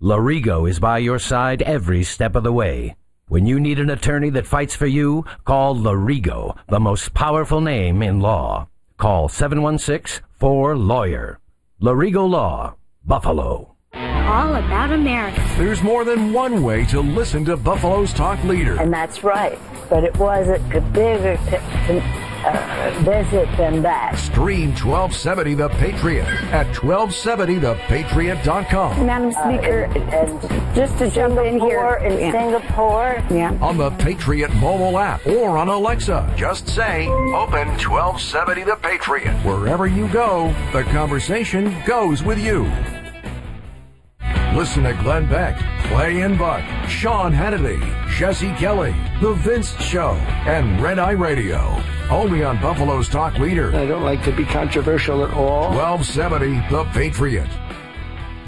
Larigo is by your side every step of the way. When you need an attorney that fights for you, call Larigo, the most powerful name in law. Call 716-4LAWYER. Larigo Law, Buffalo. All about America. There's more than one way to listen to Buffalo's talk leader. And that's right. But it wasn't bigger visit than that. Stream 1270 The Patriot at 1270thepatriot.com. Madam Speaker, And just to jump in here. in Singapore. Yeah. On the Patriot mobile app or on Alexa. Just say, open 1270 The Patriot. Wherever you go, the conversation goes with you. Listen to Glenn Beck, Clay and Buck, Sean Hannity, Jesse Kelly, The Vince Show, and Red Eye Radio. Only on Buffalo's talk leader. I don't like to be controversial at all. 1270 The Patriot.